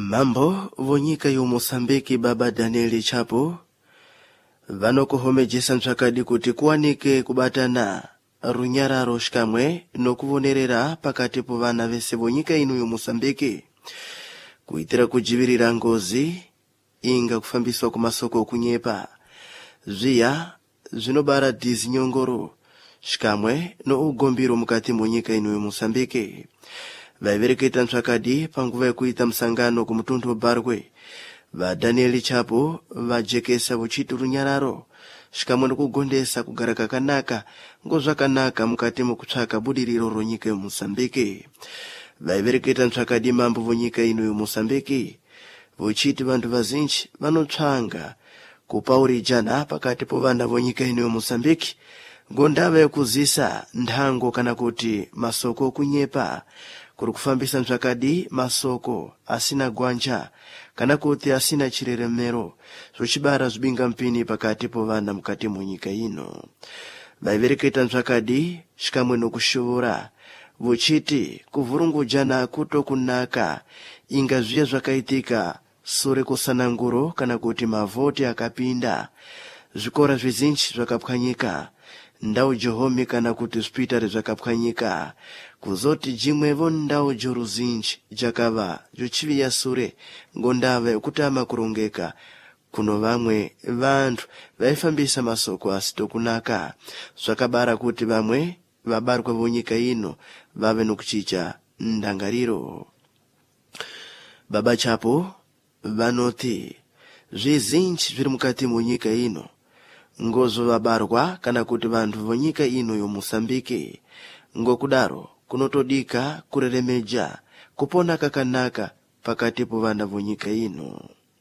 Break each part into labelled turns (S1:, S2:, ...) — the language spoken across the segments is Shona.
S1: Mambo vonyika yo Mosambiki baba Daniel Chapo vanokuhomejesa ntsvakadi kuti kuwanike kubatana runyararo xikamwe nokuvonerera pakati povana vese vonyika ino yo Mosambiki kuitira kujivirira ngozi inga kufambiswa kumasoko kunyepa zviya zvinobara dizi nyongoro xikamwe no ugombiro mukati monyika ino yo Mosambiki vaivereketa ntsvakadi panguva yekuita msangano kumutundu Barwe va Daniel Chapo vajekesa vuchiti runyararo xikamwe nokugondesa kugara kakanaka ngozvakanaka mukati mokutsvaka budiriro ronyika yo Mosambiki vaivereketa ntsvakadi mambo vonyika ino yo Mosambiki vuchiti vantu vazinji vanotsvanga kupaurijana pakati povana vonyika ino yo Mosambiki ngondava yekuzisa nthango kana kuti masoko kunyepa kuri kufambisa ntsvakadi masoko asina gwanja kana kuti asina chireremero zvochibara zbinga mpini pakati povana mukati monyika ino vaivereketa ntsvakadi xikamwe nokushuvura vuchiti kuvurungujana kuto kunaka inga zviya zvakaitika sure kusananguro kana kuti mavhoti akapinda zvikora zvizinji zvakapwanyika ndau Jehomi kana kuti hospitali zvakapwanyika kuzoti jimwevo ndau joruzinji jakava jochiviya sure ngondava yokutama kurongeka kuno vamwe vantu vaifambisa masoko asitokunaka zvakabara kuti vamwe vabarwa vonyika ino vave nokuchicha ndangariro. Baba Chapo vanoti zvizinji zviri mukati monyika ino ngozo vabarwa kana kuti vantu vonyika ino yo Mosambiki ngokudaro kunotodika kureremeja kupona kakanaka pakati povana vonyika ino.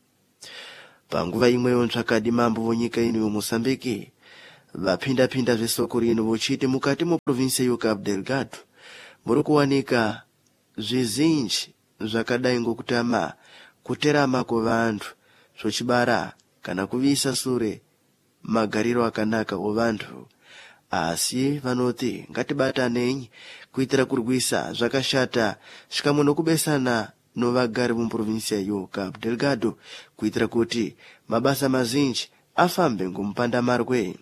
S1: Panguva imweyo ntsvakadi mambo vonyika ino yo Mosambiki vapinda zvesoko rino vuchiti mukati moprovinsia yo Cabo Delgado muri kuwanika zvizinji zvakadai ngokutama kuterama kovantu zvochibara kana kuvisa sure magariro akanaka ovantu asi vanoti ngatibatanei kuitira kurwisa zvakashata xikamwe nokubesana novagari muprovinsia yo Cabo Delgado kuitira kuti mabasa mazinji afambe ngumpanda marwe.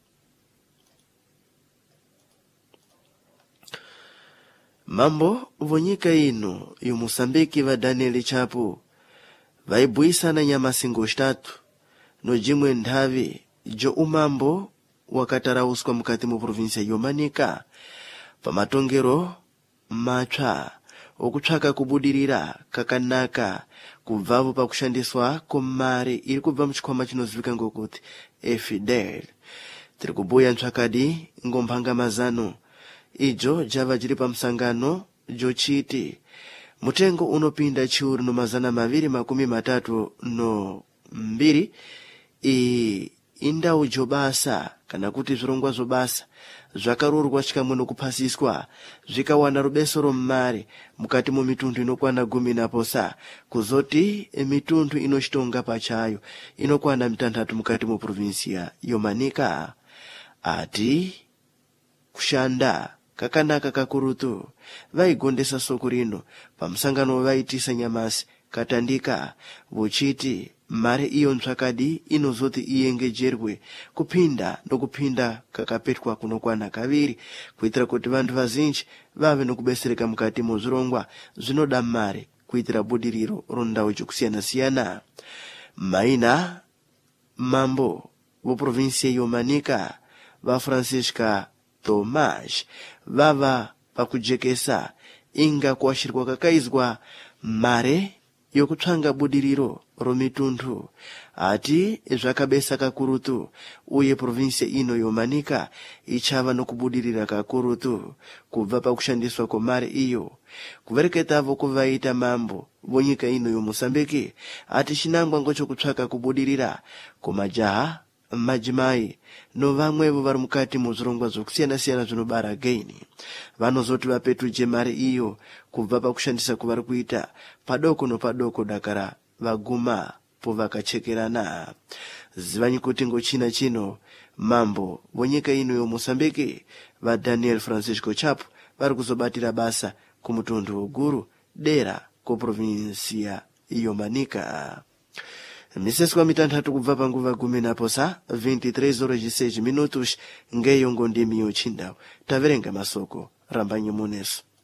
S1: Mambo vonyika ino yo Mosambiki va Daniel Chapo vaibwisana nyamasingo xitatu nojimwe nthavi jo umambo wakatarauswa mukati muprovinsia yomanika pamatongero matsva okutsvaka kubudirira kakanaka kubvavo pakushandiswa komari iri kubva muchikwama chinozivikanwa ngokuti FDL. Tiri kubuya ntsvakadi ngomhangamazano ijo java jiri pamsangano jochiti mutengo unopinda chiuru nomazana maviri makumi matatu nombiri indau jobasa kana kuti zvirongwa zobasa zvakarurwa xikamwe nokupasiswa zvikawana rubeso romari mukati momitundu inokwana gumi naposa kuzoti mitundu inochitonga pachayo inokwana mitanhatu mukati moprovinsia yomanika ati kushanda kakanaka kakurutu vaigondesa soko rino pamsangano vaitisa nyamasi katandika vuchiti mari iyo ntsvakadi inozoti iyengejerwe kupinda nokupinda kakapetwa kunokwana kaviri kuitira kuti vantu vazinji vave nokubesereka mukati mozvirongwa zvinoda mari kuitira budiriro rondau jokusiyana-siyana. Maina mambo voprovinsia yomanika va Francisca Tomás vava pakujekesa inga kuashirwa kakaizwa mare yokutsvanga budiriro romitundu ati zvakabesa kakurutu uye provinsia ino yomanika ichava nokubudirira kakurutu kubva pakushandiswa komari iyo kuvereketavo kuvaita mambo vonyika ino yo Mosambiki ati chinangwa ngochokutsvaka kubudirira komajaha majimai no vamwevo vari mukati muzvirongwa zvokusiyana-siyana zvinobara gaini vanozoti vapetuje mari iyo kubva pakushandisa kuvari kuita padoko nopadoko dakara vaguma povakachekerana. Zivanyi kuti ngochina chino mambo vonyika ino yo Mosambiki va Daniel Francisco Chapo vari kuzobatira basa kumutundu uguru dera kuprovinsia yomanika. Misesi kwa mitanthatu kubva panguva gumi naposa 23 horas ngeyo ngondi miyo chindawo taverenga masoko rambanyi muneso.